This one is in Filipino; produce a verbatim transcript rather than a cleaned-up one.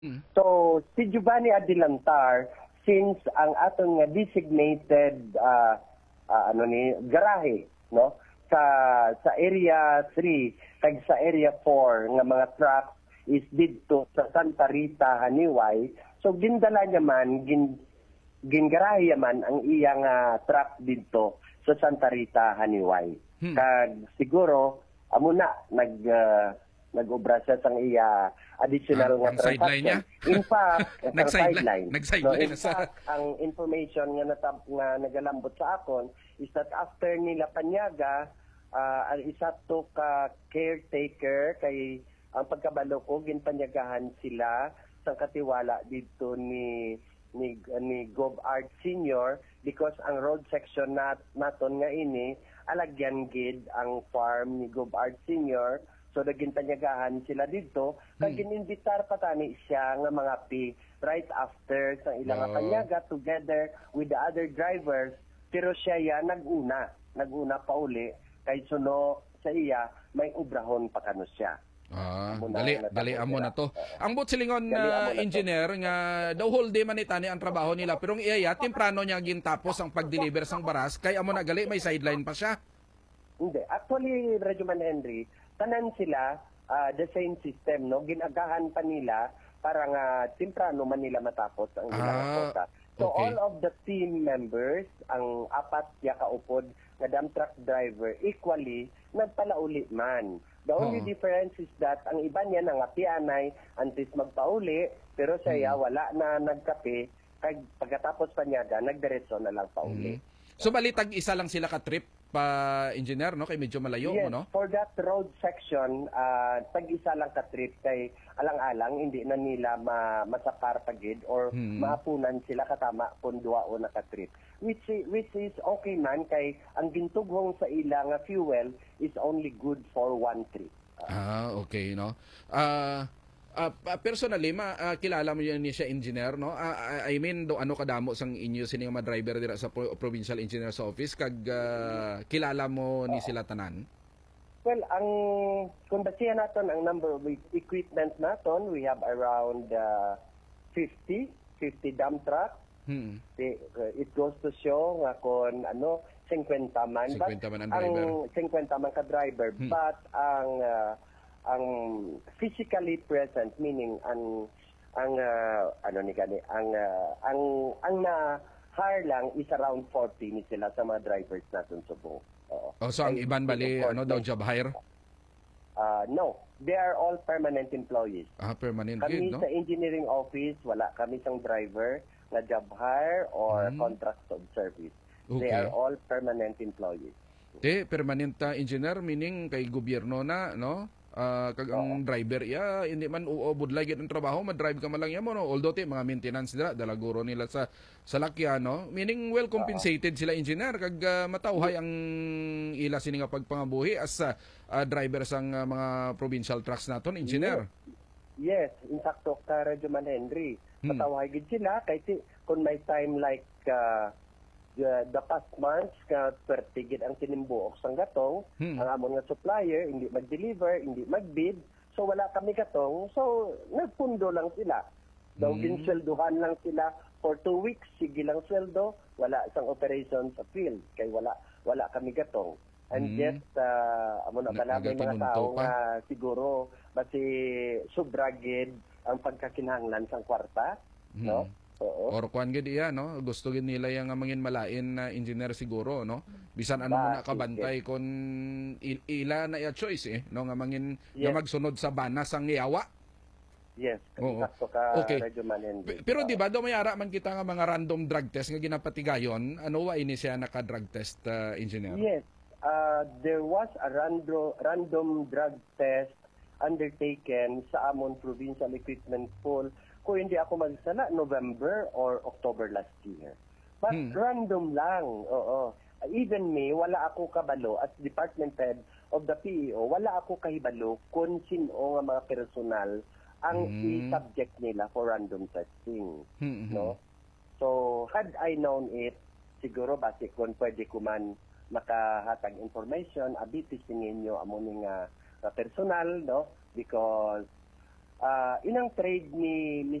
Mm. So si Giovanni Adilantar, since ang aton nga designated uh, uh, ano ni garahe, no, sa sa area three kag sa area four nga mga trucks is didto sa Santa Rita, Haniway. So gindala niya man gin gingarahe man ang iyang uh, truck didto sa Santa Rita, Haniway. Hmm. Kag siguro amo na nag uh, nag-obra siya sang iya additional Ah, nga ang sideline niya? transaction. In fact, ang Nag-sideline. sideline. Nag-sideline No, in na sa- fact, ang information nga natab nga nagalambot sa akon is that after nila panyaga, ah, ang isa to ka caretaker kay ang pagkabalo ko ginpanyagahan sila sa katiwala dito ni ni ni Gov Art Senior because ang road section nat naton nga ini alagyan gid ang farm ni Gov Art Senior. So nagintanyagahan sila dito kag gininbitar pa tani siya nga mga P right after sa ilang Oh. panyaga together with the other drivers, pero siya ya naguna naguna pa uli kay suno sa iya may ubrahon pa kano siya. Ah, Amo na dali, ang natabo dali amo nila. na to. Oo. Ang but silingon Dali amo na na to. engineer nga daw whole day man itani ang trabaho nila pero ang iya temprano niya gintapos ang pag-deliver sang baras kay amo na gali may sideline pa siya. Hindi. Actually, Regiman Henry, tanan sila ah, the same system, no? Ginagahan pa nila para nga temprano man nila matapos ang ilang Ah, kota. So okay. all of the team members, ang apat ya kaupod nga dump truck driver, equally nagpalauli man. The only Oo. difference is that ang iba niya nangapianay antes magpauli, pero siya Hmm. wala na nagkape, kag pagkatapos pa niya nagdiretso na lang pauli. Mhm. So balitag isa lang sila ka trip pa engineer no kay medyo malayo Yes, mo no. for that road section, uh, tag-isa lang ka trip kay alang-alang hindi na nila ma masakar pagid or Hmm. maapunan sila katama kun duwa o naka trip. Which i- which is okay man kay ang gintughong sa ila nga fuel is only good for one trip. Ah, okay no. Ah ah, pa- personally ma ah, kilala mo yun ni siya engineer no. Ah, I I mean do ano kadamo sang inyo sini nga mga driver dira sa Pro- Provincial Engineer's Office kag ah, kilala mo ni sila tanan. Well, ang kung basihan naton ang number of equipment naton, we have around uh, fifty dump trucks. Hmm. It, it goes to show nga kung ano fifty man but fifty man ang driver. fifty man ka driver Hmm. but ang uh, ang physically present meaning ang ang uh, ano ni gani ang uh, ang ang na hire lang is around forty ni sila sa mga drivers natin subong. Oo. Oh, so ang Ay, iban bali of course, ano daw may- job hire? Uh, no, they are all permanent employees. Ah, permanent Kami gid no. sa engineering office, wala kami sang driver na job hire or Hmm. contract of service. They Okay. are all permanent employees. Te, permanent ta engineer meaning kay gobyerno na no. Ah, kag ang driver ya hindi man uobod lagi ang trabaho, ma-drive ka man lang yan mo no. Although te mga maintenance dira dalaguro nila sa sa lakyan no. Meaning well compensated sila engineer kag ah, matawhay ang ila sini nga pagpangabuhi as ah, ah, driver sang ah, mga provincial trucks naton engineer. Yes, in fact, ka Radyo Man Henry. Hmm. Patawag gid sila kay ti- kung may time like uh, the, the past months ka pertigid ang tinimbuok sang gatong, Hmm. ang amon nga supplier hindi mag-deliver, hindi mag-bid, so wala kami katong, so nagpundo lang sila. Daw Hmm. ginsweldohan lang sila for two weeks, sige lang sweldo, wala isang operation sa field kay wala wala kami gatong. And Hmm. yet, uh, amo na Na- pala may mga nagatununto tao pa. nga siguro basi subragid ang pagkakinahanglan sang kwarta, Hmm. no? Oo. Or kuan gid iya no, gusto gid nila yang nga mangin malain na engineer siguro no. Bisan ano mo na Bakit? kabantay kon il- ila na ya choice eh no nga mangin nga Yes. magsunod sa bana sang yawa. Yes, Oo. sakto ka Okay. Radyo Man Henry. P- Pero di ba do may ara man kita nga mga random drug test nga ginapatigayon, ano wa ini siya naka drug test uh, engineer? Yes, uh, there was a random random drug test undertaken sa amon provincial equipment pool kung hindi ako magsala November or October last year. But Hmm. random lang, oo. Even me, wala ako kabalo as department head of the P E O, wala ako kahibalo kung sino nga mga personal ang Hmm. i-subject nila for random testing. Hmm, hmm. No? So, had I known it, siguro basi kung pwede ko man makahatag information, abitis tingin nyo amo nga nga personal, no? Because ah, inang trade ni